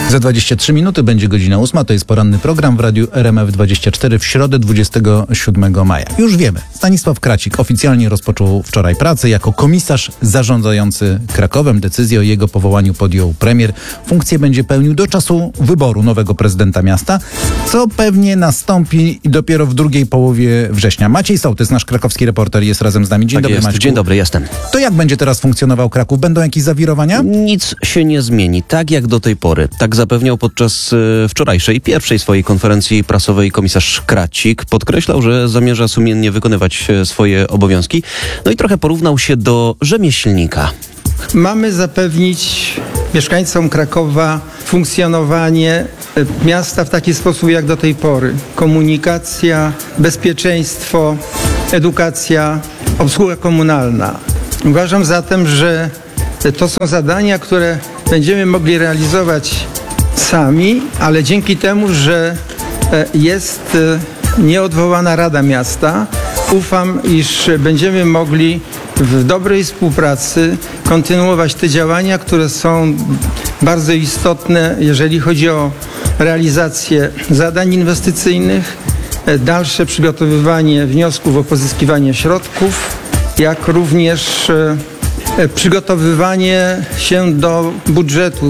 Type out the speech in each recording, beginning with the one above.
Za 23 minuty będzie godzina 8. To jest poranny program w Radiu RMF24 w środę 27 maja. Już wiemy, Stanisław Kracik oficjalnie rozpoczął wczoraj pracę jako komisarz zarządzający Krakowem. Decyzję o jego powołaniu podjął premier. Funkcję będzie pełnił do czasu wyboru nowego prezydenta miasta, co pewnie nastąpi dopiero w drugiej połowie września. Maciej Sołtys, nasz krakowski reporter, jest razem z nami. Dzień dobry, Maćku. Dzień dobry, jestem. To jak będzie teraz funkcjonował Kraków? Będą jakieś zawirowania? Nic się nie zmieni, tak jak do tej pory. Tak zapewniał podczas wczorajszej, pierwszej swojej konferencji prasowej komisarz Kracik. Podkreślał, że zamierza sumiennie wykonywać swoje obowiązki. No i trochę porównał się do rzemieślnika. Mamy zapewnić mieszkańcom Krakowa funkcjonowanie miasta w taki sposób jak do tej pory. Komunikacja, bezpieczeństwo, edukacja, obsługa komunalna. Uważam zatem, że to są zadania, które będziemy mogli realizować sami, ale dzięki temu, że jest nieodwołana Rada Miasta, ufam, iż będziemy mogli w dobrej współpracy kontynuować te działania, które są bardzo istotne, jeżeli chodzi o realizację zadań inwestycyjnych, dalsze przygotowywanie wniosków o pozyskiwanie środków, jak również przygotowywanie się do budżetu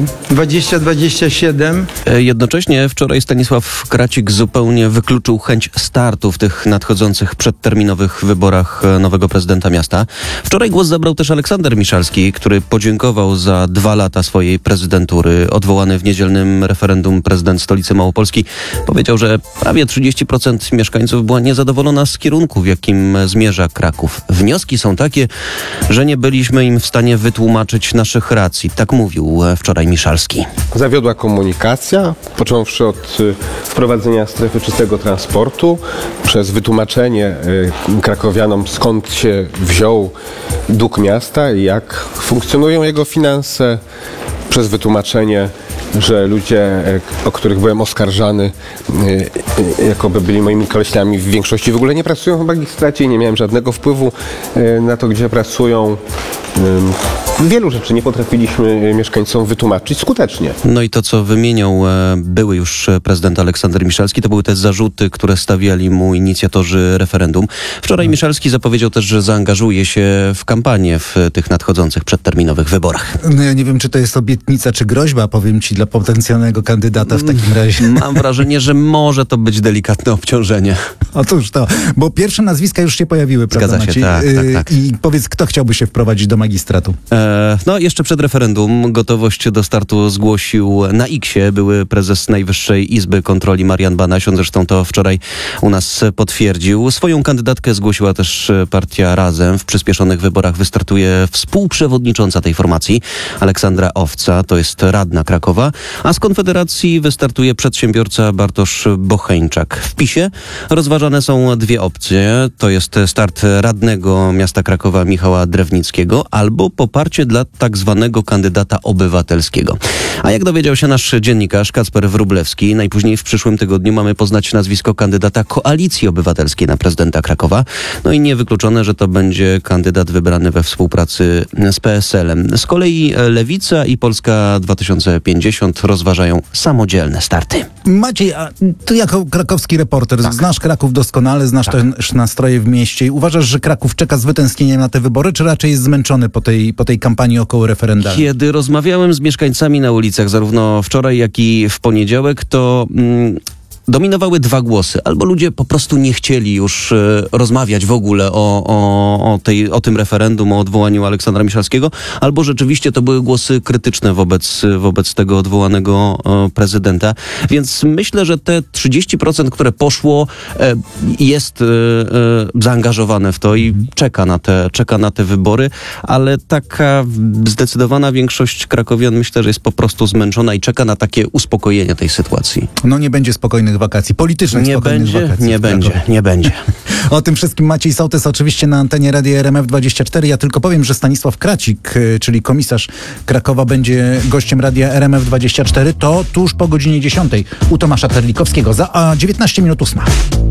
2027. Jednocześnie wczoraj Stanisław Kracik zupełnie wykluczył chęć startu w tych nadchodzących przedterminowych wyborach nowego prezydenta miasta. Wczoraj głos zabrał też Aleksander Miszalski, który podziękował za 2 lata swojej prezydentury. Odwołany w niedzielnym referendum prezydent stolicy Małopolski powiedział, że prawie 30% mieszkańców była niezadowolona z kierunku, w jakim zmierza Kraków. Wnioski są takie, że nie byliśmy im w stanie wytłumaczyć naszych racji. Tak mówił wczoraj Miszalski. Zawiodła komunikacja, począwszy od wprowadzenia strefy czystego transportu, przez wytłumaczenie krakowianom, skąd się wziął dług miasta i jak funkcjonują jego finanse, przez wytłumaczenie, że ludzie, o których byłem oskarżany, jakoby byli moimi koleśniami, w większości w ogóle nie pracują w magistracie i nie miałem żadnego wpływu na to, gdzie pracują. Wielu rzeczy nie potrafiliśmy mieszkańcom wytłumaczyć skutecznie. No i to, co wymieniał były już prezydent Aleksander Miszalski, to były te zarzuty, które stawiali mu inicjatorzy referendum. Wczoraj Miszalski zapowiedział też, że zaangażuje się w kampanię w tych nadchodzących przedterminowych wyborach. No ja nie wiem, czy to jest obietnica, czy groźba, powiem ci, dla potencjalnego kandydata w takim razie. Mam wrażenie, że może to być delikatne obciążenie. Otóż to, bo pierwsze nazwiska już się pojawiły, prawda, Zgadza się, Maciej? tak. I powiedz, kto chciałby się wprowadzić do magistratu? No, jeszcze przed referendum gotowość do startu zgłosił na X-ie były prezes Najwyższej Izby Kontroli Marian Banasioń. Zresztą to wczoraj u nas potwierdził. Swoją kandydatkę zgłosiła też partia Razem. W przyspieszonych wyborach wystartuje współprzewodnicząca tej formacji Aleksandra Owca, to jest radna Krakowa, a z Konfederacji wystartuje przedsiębiorca Bartosz Bocheńczak. W PiS-ie rozważane są 2 opcje. To jest start radnego miasta Krakowa Michała Drewnickiego albo poparcie dla tak zwanego kandydata obywatelskiego. A jak dowiedział się nasz dziennikarz Kacper Wróblewski, najpóźniej w przyszłym tygodniu mamy poznać nazwisko kandydata Koalicji Obywatelskiej na prezydenta Krakowa. No i niewykluczone, że to będzie kandydat wybrany we współpracy z PSL-em. Z kolei Lewica i Polska 2050 rozważają samodzielne starty. Maciej, a ty jako krakowski reporter znasz Kraków doskonale, znasz też nastroje w mieście i uważasz, że Kraków czeka z wytęsknieniem na te wybory, czy raczej jest zmęczony po tej kampanii okołoreferendalnej? Kiedy rozmawiałem z mieszkańcami na ulicach, zarówno wczoraj, jak i w poniedziałek, to dominowały 2 głosy. Albo ludzie po prostu nie chcieli już rozmawiać w ogóle o tym referendum, o odwołaniu Aleksandra Miszalskiego, albo rzeczywiście to były głosy krytyczne wobec tego odwołanego prezydenta. Więc myślę, że te 30%, które poszło, jest zaangażowane w to i czeka na te wybory, ale taka zdecydowana większość krakowian, myślę, że jest po prostu zmęczona i czeka na takie uspokojenie tej sytuacji. No nie będzie spokojnych wakacji, politycznych spokojnych wakacji. Nie będzie. O tym wszystkim Maciej Sołtys oczywiście na antenie Radia RMF24. Ja tylko powiem, że Stanisław Kracik, czyli komisarz Krakowa, będzie gościem Radia RMF24. To tuż po godzinie 10 u Tomasza Terlikowskiego za 19 minut 8.